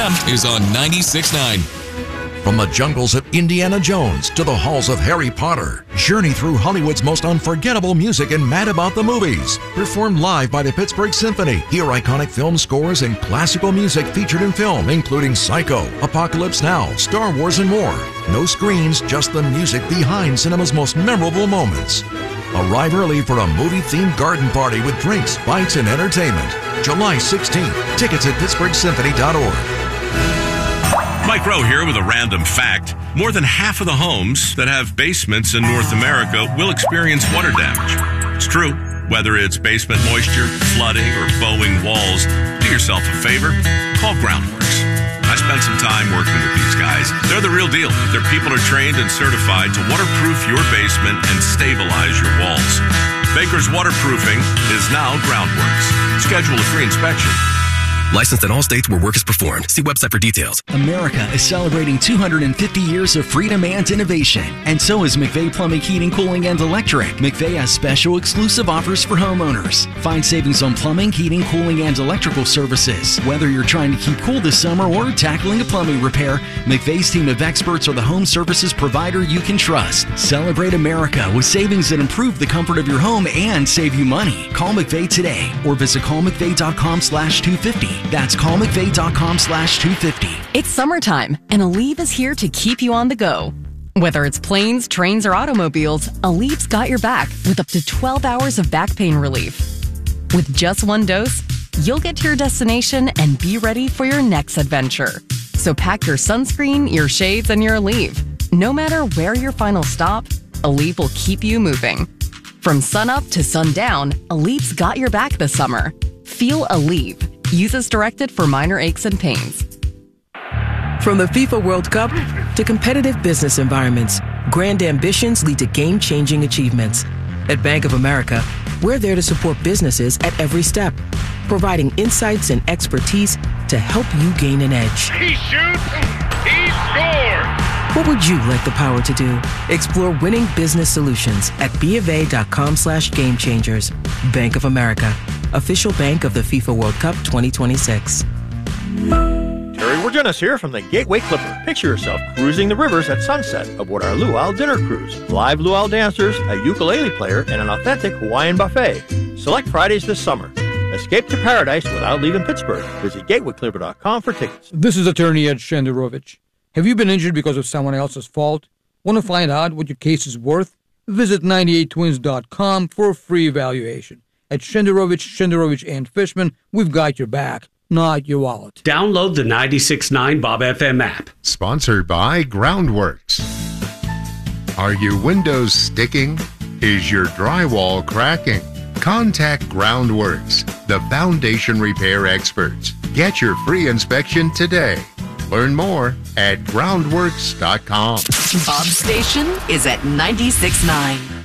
FM is on 96.9. From the jungles of Indiana Jones to the halls of Harry Potter, journey through Hollywood's most unforgettable music and mad about the movies. Performed live by the Pittsburgh Symphony. Hear iconic film scores and classical music featured in film, including Psycho, Apocalypse Now, Star Wars, and more. No screens, just the music behind cinema's most memorable moments. Arrive early for a movie-themed garden party with drinks, bites, and entertainment. July 16th. Tickets at pittsburghsymphony.org. Mike Rowe here with a random fact. More than half of the homes that have basements in North America will experience water damage. It's true. Whether it's basement moisture, flooding, or bowing walls, do yourself a favor. Call Groundworks. I spent some time working with these guys. They're the real deal. Their people are trained and certified to waterproof your basement and stabilize your walls. Baker's Waterproofing is now Groundworks. Schedule a free inspection. Licensed in all states where work is performed. See website for details. America is celebrating 250 years of freedom and innovation. And so is McVeigh Plumbing, Heating, Cooling, and Electric. McVeigh has special exclusive offers for homeowners. Find savings on plumbing, heating, cooling, and electrical services. Whether you're trying to keep cool this summer or tackling a plumbing repair, McVeigh's team of experts are the home services provider you can trust. Celebrate America with savings that improve the comfort of your home and save you money. Call McVeigh today or visit callmcveigh.com/250. That's callmcveigh.com/250. It's summertime, and Aleve is here to keep you on the go. Whether it's planes, trains, or automobiles, Aleve's got your back with up to 12 hours of back pain relief. With just one dose, you'll get to your destination and be ready for your next adventure. So pack your sunscreen, your shades, and your Aleve. No matter where your final stop, Aleve will keep you moving. From sunup to sundown, Aleve's got your back this summer. Feel Aleve. Use as directed for minor aches and pains. From the FIFA World Cup to competitive business environments, grand ambitions lead to game-changing achievements. At Bank of America, we're there to support businesses at every step, providing insights and expertise to help you gain an edge. He shoots, he scores! What would you like the power to do? Explore winning business solutions at BofA.com/gamechangers. Bank of America, official bank of the FIFA World Cup 2026. Terry Wargenis here from the Gateway Clipper. Picture yourself cruising the rivers at sunset aboard our Luau dinner cruise. Live luau dancers, a ukulele player, and an authentic Hawaiian buffet. Select Fridays this summer. Escape to paradise without leaving Pittsburgh. Visit gatewayclipper.com for tickets. This is attorney Ed Shenderovich. Have you been injured because of someone else's fault? Want to find out what your case is worth? Visit 98twins.com for a free evaluation. At Shenderovich, and Fishman, we've got your back, not your wallet. Download the 96.9 Bob FM app. Sponsored by Groundworks. Are your windows sticking? Is your drywall cracking? Contact Groundworks, the foundation repair experts. Get your free inspection today. Learn more at groundworks.com. Bob's station is at 96.9.